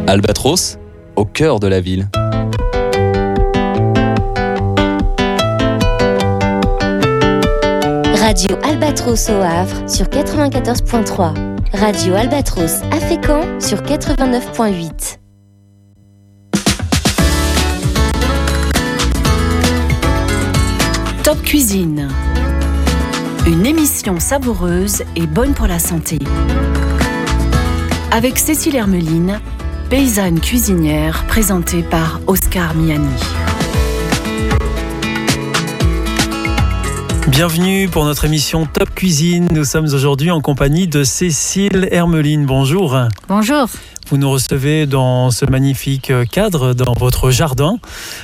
Albatros, au cœur de la ville. Radio Albatros au Havre sur 94.3. Radio Albatros à Fécamp sur 89.8. Top Cuisine. Une émission savoureuse et bonne pour la santé. Avec Cécile Hermeline, paysanne cuisinière, présentée par Oscar Miani. Bienvenue pour notre émission Top Cuisine. Nous sommes aujourd'hui en compagnie de Cécile Hermeline. Bonjour. Bonjour. Vous nous recevez dans ce magnifique cadre, dans votre jardin.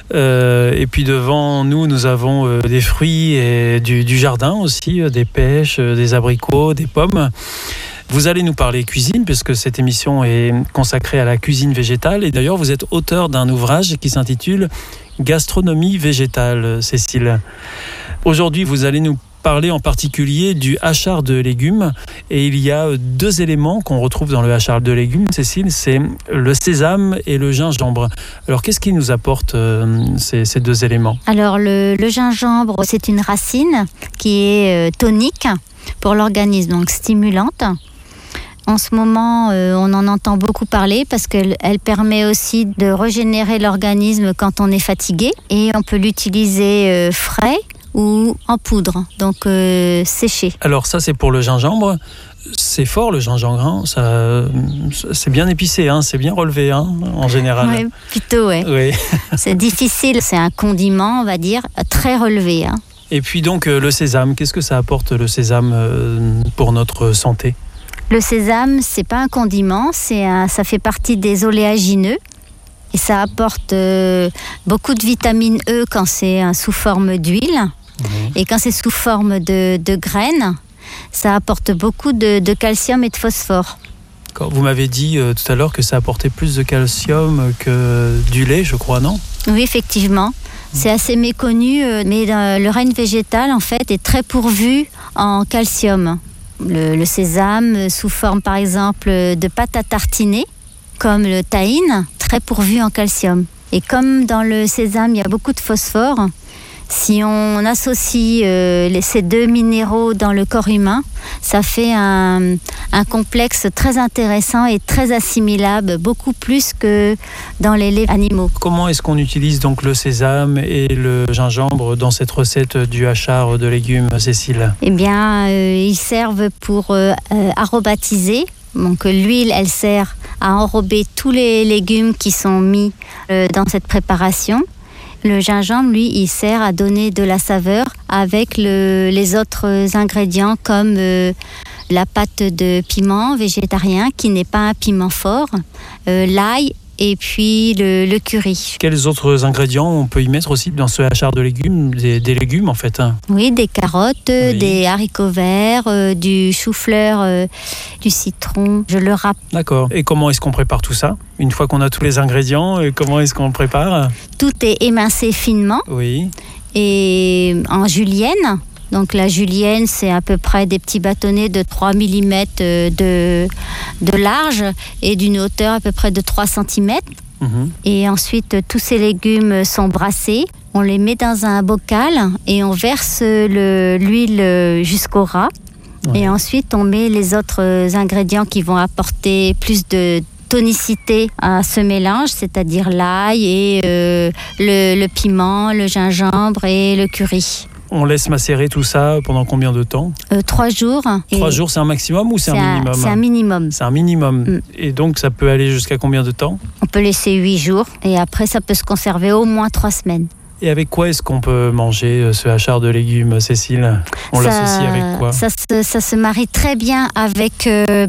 Et puis devant nous, nous avons des fruits et du jardin aussi, des pêches, des abricots, des pommes. Vous allez nous parler cuisine, puisque cette émission est consacrée à la cuisine végétale. Et d'ailleurs, vous êtes auteur d'un ouvrage qui s'intitule « Gastronomie végétale », Cécile. Aujourd'hui, vous allez nous parler en particulier du hachard de légumes. Et il y a deux éléments qu'on retrouve dans le hachard de légumes, Cécile, c'est le sésame et le gingembre. Alors, qu'est-ce qui nous apporte ces deux éléments ? Alors, le gingembre, c'est une racine qui est tonique pour l'organisme, donc stimulante. En ce moment, on en entend beaucoup parler parce qu'elle permet aussi de régénérer l'organisme quand on est fatigué. Et on peut l'utiliser frais ou en poudre, donc séché. Alors ça, c'est pour le gingembre. C'est fort le gingembre, hein. C'est bien épicé, hein. C'est bien relevé en général. Oui, plutôt, ouais. Oui. C'est difficile, c'est un condiment, on va dire, très relevé. Hein. Et puis donc le sésame, qu'est-ce que ça apporte le sésame pour notre santé ? Le sésame, c'est pas un condiment, ça fait partie des oléagineux. Et ça apporte beaucoup de vitamine E quand c'est sous forme d'huile. Et quand c'est sous forme de graines, ça apporte beaucoup de calcium et de phosphore. Vous m'avez dit tout à l'heure que ça apportait plus de calcium que du lait, je crois, non ? Oui, effectivement. C'est assez méconnu, mais le règne végétal, en fait, est très pourvu en calcium. Le sésame, sous forme, par exemple, de pâte à tartiner, comme le tahine, très pourvu en calcium. Et comme dans le sésame, il y a beaucoup de phosphore, si on associe ces deux minéraux dans le corps humain, ça fait un complexe très intéressant et très assimilable, beaucoup plus que dans les laits animaux. Comment est-ce qu'on utilise donc le sésame et le gingembre dans cette recette du hachard de légumes, Cécile ? Eh bien, ils servent pour aromatiser. Donc l'huile, elle sert à enrober tous les légumes qui sont mis dans cette préparation. Le gingembre, lui, il sert à donner de la saveur avec les autres ingrédients comme la pâte de piment végétarien qui n'est pas un piment fort, l'ail et puis le curry. Quels autres ingrédients on peut y mettre aussi dans ce hachard de légumes, des légumes en fait ? Oui, des carottes, oui. Des haricots verts, du chou-fleur, du citron, je le râpe. D'accord. Et comment est-ce qu'on prépare tout ça ? Une fois qu'on a tous les ingrédients, comment est-ce qu'on le prépare ? Tout est émincé finement. Oui. Et en julienne. Donc la julienne, c'est à peu près des petits bâtonnets de 3 mm de large et d'une hauteur à peu près de 3 cm. Et ensuite, tous ces légumes sont brassés. On les met dans un bocal et on verse l'huile jusqu'au ras. Ouais. Et ensuite, on met les autres ingrédients qui vont apporter plus de tonicité à ce mélange, c'est-à-dire l'ail et le piment, le gingembre et le curry. On laisse macérer tout ça pendant combien de temps ? 3 jours. 3 jours, c'est un maximum ou c'est un minimum ? C'est un minimum. C'est un minimum. Et donc, ça peut aller jusqu'à combien de temps ? On peut laisser 8 jours et après, ça peut se conserver au moins 3 semaines. Et avec quoi est-ce qu'on peut manger ce hachard de légumes, Cécile ? On l'associe avec quoi ? Ça se marie très bien avec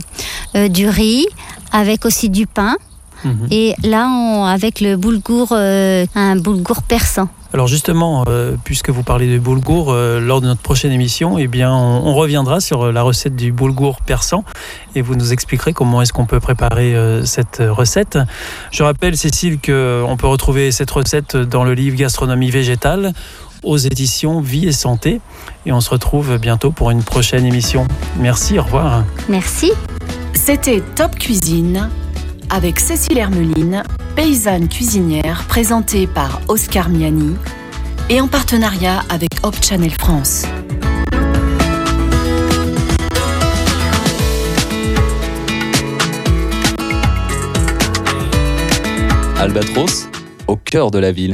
du riz, avec aussi du pain. Et là, avec le boulgour, un boulgour persan. Alors justement, puisque vous parlez de boulgour, lors de notre prochaine émission, eh bien, on reviendra sur la recette du boulgour persan et vous nous expliquerez comment est-ce qu'on peut préparer cette recette. Je rappelle, Cécile, qu'on peut retrouver cette recette dans le livre Gastronomie végétale aux éditions Vie et Santé. Et on se retrouve bientôt pour une prochaine émission. Merci, au revoir. Merci. C'était Top Cuisine avec Cécile Hermeline, paysanne cuisinière présentée par Oscar Miani et en partenariat avec Hope Channel France. Albatros, au cœur de la ville.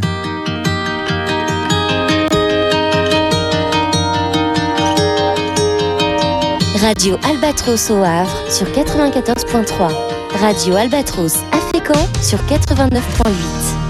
Radio Albatros au Havre sur 94.3. Radio Albatros à Fécamp sur 89.8.